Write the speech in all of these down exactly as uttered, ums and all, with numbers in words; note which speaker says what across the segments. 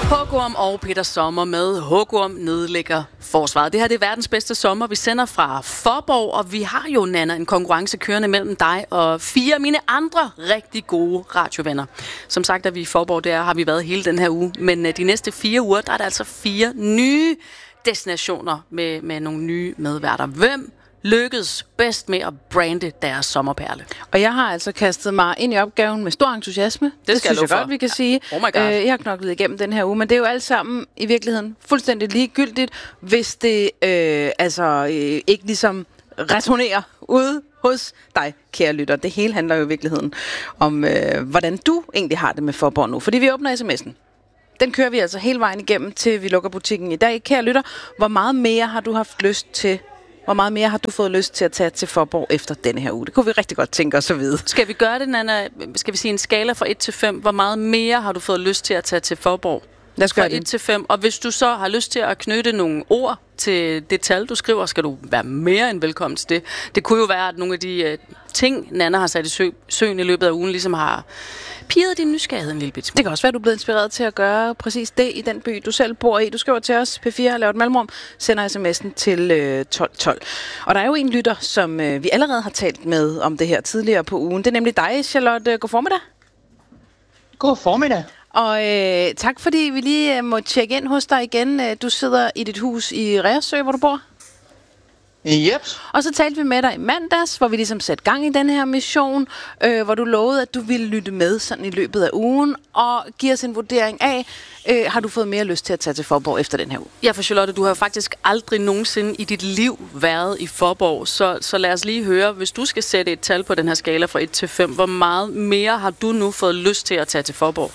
Speaker 1: Hugorm og Peter Sommer med Hugorm nedlægger forsvaret. Det her det er verdens bedste sommer. Vi sender fra Faaborg, og vi har jo, Nanna, en konkurrence kørende mellem dig og fire af mine andre rigtig gode radiovenner. Som sagt er vi i Faaborg, der har vi været hele den her uge. Men de næste fire uger, der er der altså fire nye destinationer med, med nogle nye medværter. Hvem lykkedes bedst med at brande deres sommerperle?
Speaker 2: Og jeg har altså kastet mig ind i opgaven med stor entusiasme. Det, det synes jeg godt, vi kan sige.
Speaker 1: Oh my God.
Speaker 2: Øh, jeg har knoklet igennem den her uge, men det er jo alt sammen i virkeligheden fuldstændig ligegyldigt, hvis det øh, altså øh, ikke ligesom resonerer ude hos dig, kære lytter. Det hele handler jo i virkeligheden om, øh, hvordan du egentlig har det med Faaborg nu. Fordi vi åbner sms'en. Den kører vi altså hele vejen igennem, til vi lukker butikken i dag. Kære lytter, hvor meget mere har du haft lyst til Hvor meget mere har du fået lyst til at tage til Faaborg efter denne her uge? Det kunne vi rigtig godt tænke os at vide.
Speaker 1: Skal vi gøre det, Nanna? Skal vi sige en skala fra et til fem? Hvor meget mere har du fået lyst til at tage til Faaborg?
Speaker 2: Lad os gøre
Speaker 1: fra
Speaker 2: det.
Speaker 1: et til fem. Og hvis du så har lyst til at knytte nogle ord til det tal, du skriver, skal du være mere end velkommen til det. Det kunne jo være, at nogle af de uh, ting, Nanna har sat i sø- søen i løbet af ugen, ligesom har pirret din nysgerrighed en lille bit.
Speaker 2: Det kan også være, at du er blevet inspireret til at gøre præcis det i den by, du selv bor i. Du skriver til os, P fire har lavet et mellemrum, sender sms'en til øh, tolv tolv. Og der er jo en lytter, som øh, vi allerede har talt med om det her tidligere på ugen. Det er nemlig dig, Charlotte. God formiddag.
Speaker 3: God formiddag.
Speaker 2: Og øh, tak, fordi vi lige øh, må tjekke ind hos dig igen. Du sidder i dit hus i Reersø, hvor du bor.
Speaker 3: Yep.
Speaker 2: Og så talte vi med dig i mandags, hvor vi ligesom satte gang i den her mission, øh, hvor du lovede, at du ville lytte med sådan i løbet af ugen, og give os en vurdering af, øh, har du fået mere lyst til at tage til Faaborg efter den her uge?
Speaker 1: Ja, for Charlotte, du har jo faktisk aldrig nogensinde i dit liv været i Faaborg, så, så lad os lige høre, hvis du skal sætte et tal på den her skala fra et til fem, hvor meget mere har du nu fået lyst til at tage til Faaborg?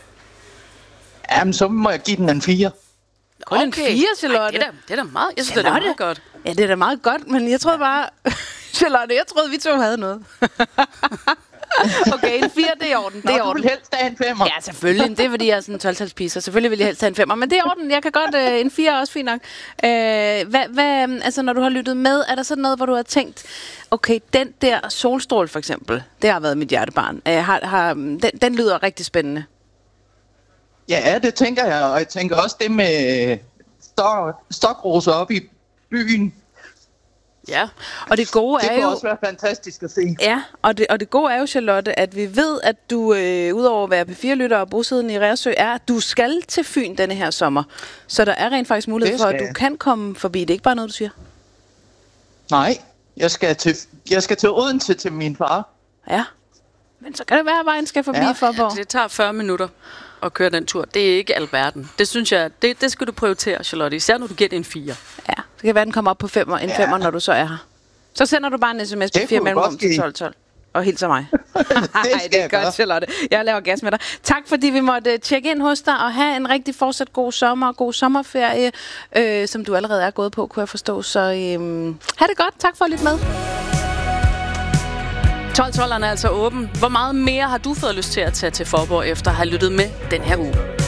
Speaker 3: Jamen, så må jeg give den en fire.
Speaker 2: Kun okay. En fire, Charlotte?
Speaker 1: Ej, det, er da, det er da meget. Jeg synes, det er da meget godt.
Speaker 2: Ja, det er da meget godt, men jeg troede bare... Charlotte, jeg troede, vi to havde noget. Okay, en fire, det er i orden.
Speaker 3: Nå,
Speaker 2: det er
Speaker 3: du
Speaker 2: orden.
Speaker 3: vil helst have en femmer.
Speaker 2: Ja, selvfølgelig. Det er, fordi jeg er sådan en tolv-talspige, så selvfølgelig vil jeg helst have en femmer. Men det er i orden. Jeg kan godt... Øh, en fire er også fint nok. Øh, hvad, hvad, altså, når du har lyttet med, er der sådan noget, hvor du har tænkt... Okay, den der solstråle for eksempel, det har været mit hjertebarn. Øh, har, har, den, den lyder rigtig spændende.
Speaker 3: Ja, det tænker jeg. Og jeg tænker også det med stok, stokroser op i byen.
Speaker 1: Ja,
Speaker 2: og det gode
Speaker 3: det
Speaker 2: er
Speaker 3: kunne
Speaker 2: jo...
Speaker 3: også være fantastisk at se.
Speaker 2: Ja, og det, og det gode er jo, Charlotte, at vi ved, at du, øh, udover at være P fire-lytter og bosiddende i Reersø, er, at du skal til Fyn denne her sommer. Så der er rent faktisk mulighed for, at du kan komme forbi. Det er ikke bare noget, du siger?
Speaker 3: Nej, jeg skal til, jeg skal til Odense til min far.
Speaker 2: Ja, men så kan det være, at vejen skal forbi ja. Faaborg.
Speaker 1: Ja, det tager fyrre minutter at køre den tur. Det er ikke alverden. Det synes jeg, det, det skal du prioritere, Charlotte. Især når du giver det en fire.
Speaker 2: Ja, det kan være, at den kommer op på femmer, en ja. femmer, når du så er her. Så sender du bare en sms på fire mellemrum til tolv tolv. Og hilser mig.
Speaker 3: det,
Speaker 2: det er godt, Charlotte. Jeg laver gas med dig. Tak, fordi vi måtte tjekke ind hos dig og have en rigtig fortsat god sommer og god sommerferie, øh, som du allerede er gået på, kunne jeg forstå. Så øh, ha' det godt. Tak for at lytte med.
Speaker 1: tolv tolv er altså åben. Hvor meget mere har du fået lyst til at tage til Faaborg efter at have lyttet med den her uge?